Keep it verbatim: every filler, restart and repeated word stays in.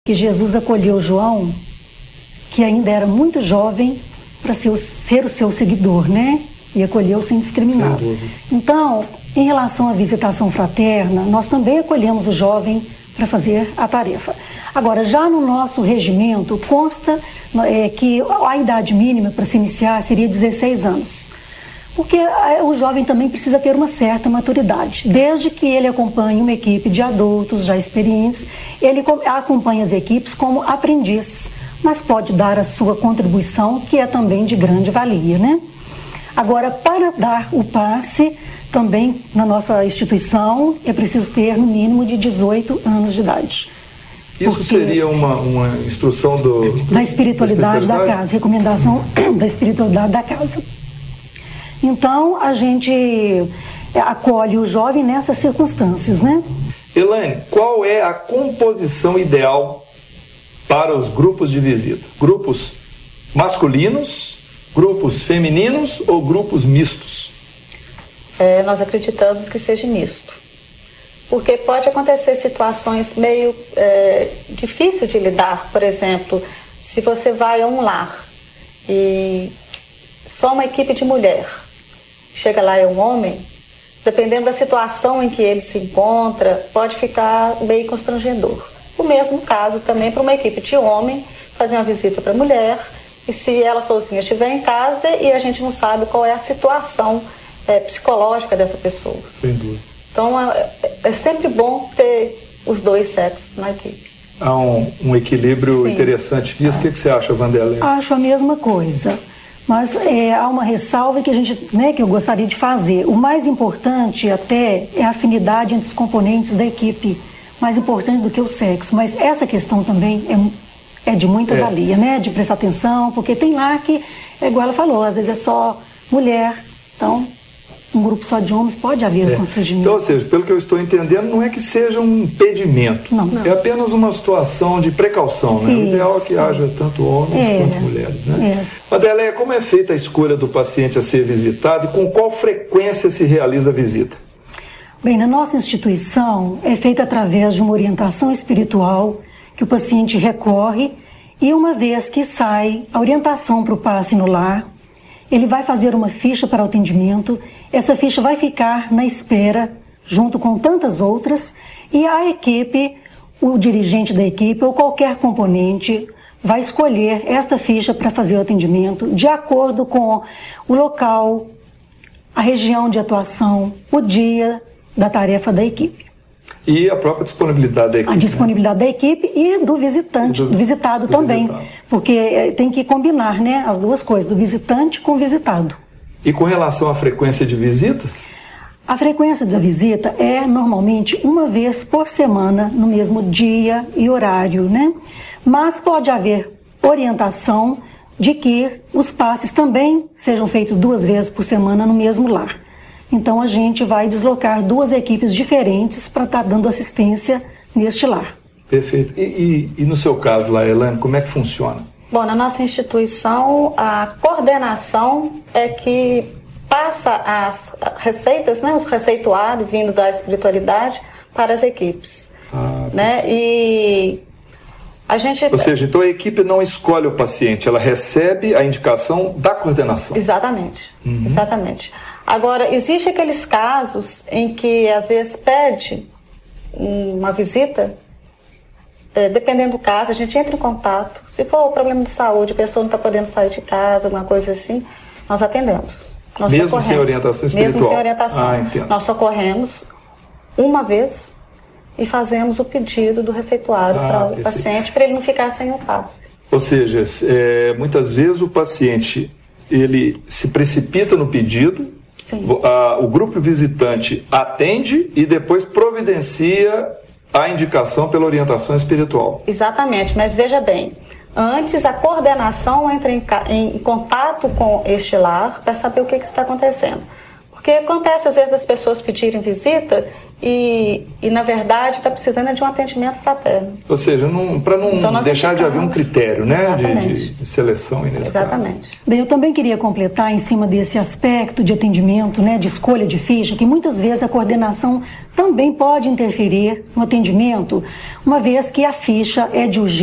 que Jesus acolheu João, que ainda era muito jovem, para ser, ser o seu seguidor, né? E acolheu sem discriminar. Então, em relação à visitação fraterna, nós também acolhemos o jovem para fazer a tarefa. Agora, já no nosso regimento, consta é, que a idade mínima para se iniciar seria dezesseis anos. Porque o jovem também precisa ter uma certa maturidade. Desde que ele acompanhe uma equipe de adultos já experientes, ele acompanha as equipes como aprendiz, mas pode dar a sua contribuição, que é também de grande valia, né? Agora, para dar o passe, também na nossa instituição, é preciso ter no mínimo de dezoito anos de idade. Isso Porque seria uma, uma instrução do, da, espiritualidade da, espiritualidade da casa, recomendação da espiritualidade da casa. Então, a gente acolhe o jovem nessas circunstâncias, né? Elaine, qual é a composição ideal para os grupos de visita? Grupos masculinos, grupos femininos ou grupos mistos? É, nós acreditamos que seja misto. Porque pode acontecer situações meio é, difíceis de lidar. Por exemplo, se você vai a um lar e só uma equipe de mulher, chega lá é um homem, dependendo da situação em que ele se encontra, pode ficar meio constrangedor. O mesmo caso também para uma equipe de homem fazer uma visita para a mulher, e se ela sozinha estiver em casa e a gente não sabe qual é a situação é, psicológica dessa pessoa. Sem dúvida. Então é, é sempre bom ter os dois sexos na equipe. Há um, um equilíbrio Sim. interessante nisso. Ah. O que, que você acha, Wanderleia? Acho a mesma coisa. Mas é, há uma ressalva que, a gente, né, que eu gostaria de fazer. O mais importante até é a afinidade entre os componentes da equipe, mais importante do que o sexo. Mas essa questão também é, é de muita é. valia, né? De prestar atenção, porque tem lá que, é igual ela falou, às vezes é só mulher. Então, um grupo só de homens pode haver é. constrangimento. Então, ou seja, pelo que eu estou entendendo, não é que seja um impedimento. Não, não. É apenas uma situação de precaução, né? O ideal é que haja tanto homens é. quanto mulheres, né? É. Wanderleia, como é feita a escolha do paciente a ser visitado e com qual frequência se realiza a visita? Bem, na nossa instituição é feita através de uma orientação espiritual que o paciente recorre e uma vez que sai a orientação para o passe no lar, ele vai fazer uma ficha para o atendimento. Essa ficha vai ficar na espera, junto com tantas outras, e a equipe, o dirigente da equipe ou qualquer componente vai escolher esta ficha para fazer o atendimento de acordo com o local, a região de atuação, o dia da tarefa da equipe. E a própria disponibilidade da equipe. A disponibilidade né? da equipe e do visitante, do, do visitado do também, visitado. Porque tem que combinar, né, as duas coisas, do visitante com o visitado. E com relação à frequência de visitas? A frequência da visita é normalmente uma vez por semana, no mesmo dia e horário, né? Mas pode haver orientação de que os passes também sejam feitos duas vezes por semana no mesmo lar. Então a gente vai deslocar duas equipes diferentes para estar dando assistência neste lar. Perfeito. E, e, e no seu caso lá, Elaine, como é que funciona? Bom, na nossa instituição, a coordenação é que passa as receitas, né, os receituários vindo da espiritualidade para as equipes. Ah, né? E a gente... Ou seja, então a equipe não escolhe o paciente, ela recebe a indicação da coordenação. Exatamente, uhum. exatamente. Agora, existem aqueles casos em que às vezes pede uma visita. É, dependendo do caso, a gente entra em contato. Se for um problema de saúde, a pessoa não está podendo sair de casa, alguma coisa assim, nós atendemos. Nós Mesmo sem orientação espiritual? Mesmo sem orientação. Ah, entendo. Nós socorremos uma vez e fazemos o pedido do receituário ah, para o paciente, para ele não ficar sem o passe. Ou seja, é, muitas vezes o paciente ele se precipita no pedido, a, o grupo visitante atende e depois providencia a indicação pela orientação espiritual. Exatamente, mas veja bem, antes a coordenação entra em, em contato com este lar para saber o que, que está acontecendo. Porque acontece às vezes das pessoas pedirem visita e, e na verdade, está precisando de um atendimento fraterno. Ou seja, para não então, deixar de haver um critério, né, de, de seleção. Nesse Exatamente. Caso. Bem, eu também queria completar em cima desse aspecto de atendimento, né, de escolha de ficha, que muitas vezes a coordenação também pode interferir no atendimento, uma vez que a ficha é de urgência